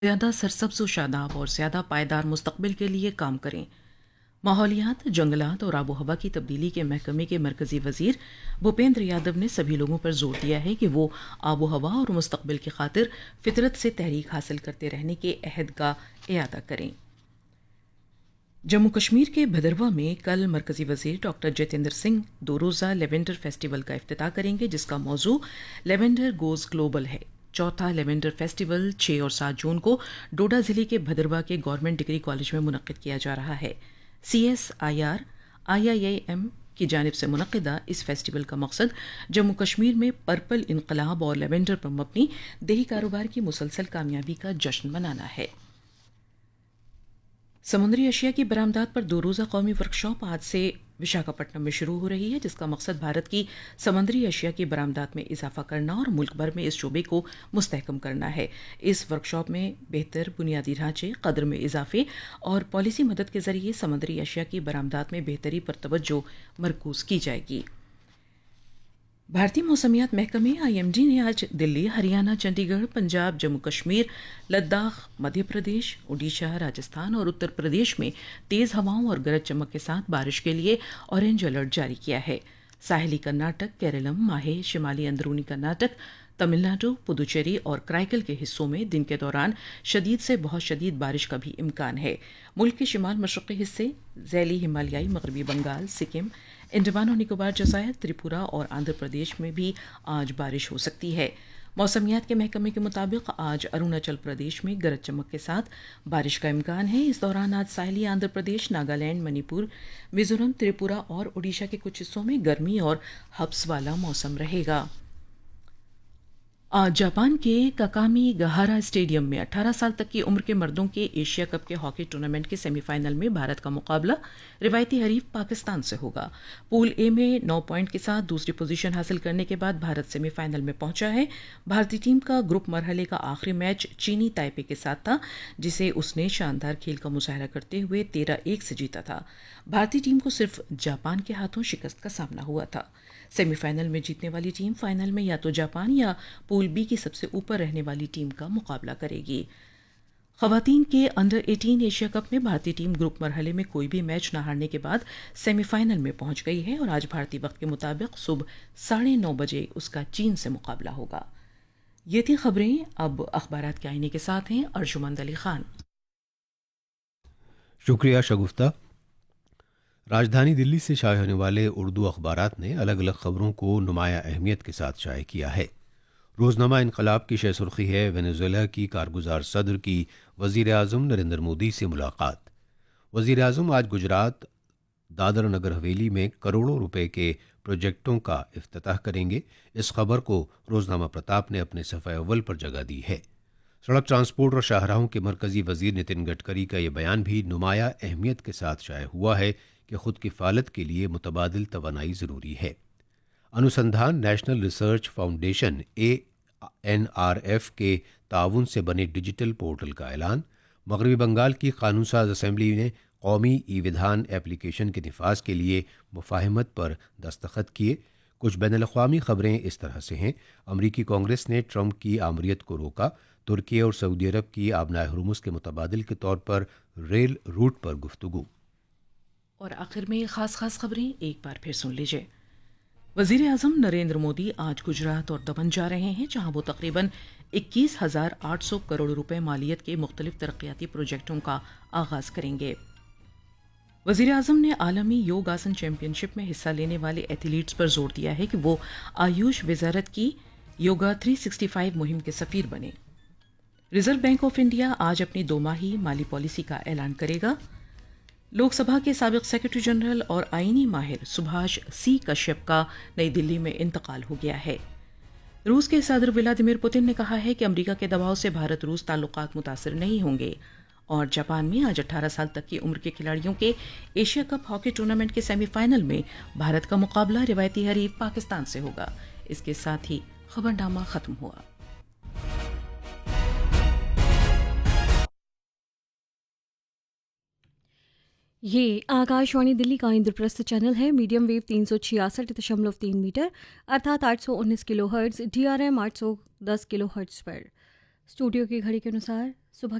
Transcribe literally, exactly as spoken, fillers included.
ज़्यादा सरसब्ज़ व शादाब और ज़्यादा पायदार मुस्तक़बिल के लिए काम करें। माहौलियात, जंगलात और आबो हवा की तब्दीली के महकमे के मरकज़ी वज़ीर भूपेंद्र यादव ने सभी लोगों पर जोर दिया है कि वो आबो हवा और मुस्तक़बिल की खातिर फितरत से तहरीक हासिल करते रहने के अहद का इयादा करें। जम्मू कश्मीर के भदरवा में कल मरकज़ी वज़ीर डॉक्टर जितेंद्र सिंह दो रोज़ा लेवेंडर फेस्टिवल का इफ्तिताह करेंगे, जिसका मौजू लेवेंडर गोज़ ग्लोबल है। चौथा लेवेंडर फेस्टिवल छह और सात जून को डोडा ज़िले के भदरवा के गवर्नमेंट डिग्री कॉलेज में मुनक़्क़िद किया जा रहा है। C S I R I I I am की जानिब से मुनक़्क़िदा इस फेस्टिवल का मकसद जम्मू कश्मीर में पर्पल इनकलाब और लेवेंडर पर मबनी देही कारोबार की मुसलसल कामयाबी का जश्न मनाना है। समुद्री अशिया की बरामदात पर दो रोज़ा कौमी वर्कशॉप आज से विशाखापट्टनम में शुरू हो रही है, जिसका मकसद भारत की समुद्री अशिया की बरामदात में इजाफा करना और मुल्क भर में इस शोबे को मुस्तहकम करना है। इस वर्कशॉप में बेहतर बुनियादी ढांचे, कदर में इजाफे और पॉलिसी मदद के जरिए समुद्री अशिया की बरामदात में बेहतरी पर तवज्जो मरकूज की जाएगी। भारतीय मौसमियात महकमे आई एम डी ने आज दिल्ली, हरियाणा, चंडीगढ़, पंजाब, जम्मू कश्मीर, लद्दाख, मध्य प्रदेश, ओडिशा, राजस्थान और उत्तर प्रदेश में तेज़ हवाओं और गरज चमक के साथ बारिश के लिए ऑरेंज अलर्ट जारी किया है। साहिली कर्नाटक, केरलम, माहे, शिमाली अंदरूनी कर्नाटक, तमिलनाडु, पुदुचेरी और कराइकल के हिस्सों में दिन के दौरान शदीद से बहुत शदीद बारिश का भी इम्कान है। मुल्क के शिमाल मशरक़ी हिस्से, ज़ैली हिमालयाई मगरबी बंगाल, सिक्किम, अंडमान और निकोबार जज़ायर, त्रिपुरा और आंध्र प्रदेश में भी आज बारिश हो सकती है। मौसमियात के महकमे के मुताबिक आज अरुणाचल प्रदेश में गरज चमक के साथ बारिश का इम्कान है। इस दौरान आज साहिली आंध्र प्रदेश, नागालैंड, मणिपुर, मिजोरम, त्रिपुरा और ओडिशा के कुछ हिस्सों में गर्मी और हब्स वाला मौसम रहेगा। आज जापान के काकामी गहारा स्टेडियम में अठारह साल तक की उम्र के मर्दों के एशिया कप के हॉकी टूर्नामेंट के सेमीफाइनल में भारत का मुकाबला रिवायती हरीफ पाकिस्तान से होगा। पूल ए में नौ पॉइंट के साथ दूसरी पोजीशन हासिल करने के बाद भारत सेमीफाइनल में पहुंचा है। भारतीय टीम का ग्रुप मरहले का आखिरी मैच चीनी ताइपे के साथ था, जिसे उसने शानदार खेल का मुजाहरा करते हुए तेरह एक से जीता था। भारतीय टीम को सिर्फ जापान के हाथों शिकस्त का सामना हुआ था। सेमीफाइनल में जीतने वाली टीम फाइनल में या तो जापान या पूल बी की सबसे ऊपर रहने वाली टीम का मुकाबला करेगी। खवातीन के अंडर अठारह एशिया कप में भारतीय टीम ग्रुप मरहले में कोई भी मैच न हारने के बाद सेमीफाइनल में पहुंच गई है और आज भारतीय वक्त के मुताबिक सुबह साढ़े नौ बजे उसका चीन से मुकाबला होगा। ये थी खबरें। अब अखबारात के आईने के साथ हैं अर्जुमंद अली खान। शुक्रिया शगुफ्ता। राजधानी दिल्ली से शाये होने वाले उर्दू अखबारात ने अलग अलग खबरों को नुमाया अहमियत के साथ शाये किया है। रोज़नामा इनकलाब की शह सुर्खी है वेनेजुएला की कारगुजार सदर की वज़ीर आज़म नरेंद्र मोदी से मुलाकात। वज़ीर आज़म आज गुजरात दादर नगर हवेली में करोड़ों रुपए के प्रोजेक्टों का इफ्तिताह करेंगे। इस खबर को रोज़नामा प्रताप ने अपने सफ़े अव्वल पर जगह दी है। सड़क ट्रांसपोर्ट और शाहराहों के मरकज़ी वज़ीर नितिन गडकरी का यह बयान भी नुमाया अहमियत के साथ शाये हुआ है कि खुद किफ़ालत के लिए मुतबादिल तवानाई ज़रूरी है। अनुसंधान national research foundation A N R F के ताउन से बने डिजिटल पोर्टल का ऐलान। मगरबी बंगाल की कानून साज असम्बली ने कौमी ई विधान एप्लीकेशन के निफाज के लिए मुफाहमत पर दस्तखत किए। कुछ बैनुल-अक़वामी खबरें इस तरह से हैं। अमरीकी कांग्रेस ने ट्रंप की आमरीत को रोका। तुर्की और सऊदी अरब की आबनाए हुर्मुज के मुतबादिल के तौर पर रेल रूट पर गुफ्तगू। और आखिर में खास खास खबरें एक बार फिर सुन लीजिए। वज़ीर आज़म नरेंद्र मोदी आज गुजरात और दमन जा रहे हैं, जहां वो तकरीबन इक्कीस हजार आठ सौ करोड़ रुपए मालियत के मुख्तलिफ तरक्याती प्रोजेक्टों का आगाज करेंगे। वज़ीर आज़म ने आलमी योग आसन चैंपियनशिप में हिस्सा लेने वाले एथलीट्स पर जोर दिया है कि वो आयुष वजारत की योगा तीन सौ पैंसठ मुहिम के सफ़ीर बने। रिजर्व बैंक ऑफ इंडिया आज अपनी दोमाही माली पॉलिसी का ऐलान करेगा। लोकसभा के साबिक सेक्रेटरी जनरल और आईनी माहिर सुभाष सी कश्यप का नई दिल्ली में इंतकाल हो गया है। रूस के सदर व्लादिमीर पुतिन ने कहा है कि अमेरिका के दबाव से भारत रूस ताल्लुकात मुतासिर नहीं होंगे। और जापान में आज अठारह साल तक की उम्र के खिलाड़ियों के एशिया कप हॉकी टूर्नामेंट के सेमीफाइनल में भारत का मुकाबला रिवायती हरीफ पाकिस्तान से होगा। इसके साथ ही खबरनामा खत्म हुआ। ये आकाशवाणी दिल्ली का इंद्रप्रस्थ चैनल है। मीडियम वेव तीन सौ छियासठ दशमलव तीन मीटर अर्थात आठ सौ उन्नीस kilo hertz, D R M आठ सौ दस किलो हर्ट्ज पर स्टूडियो की घड़ी के अनुसार सुबह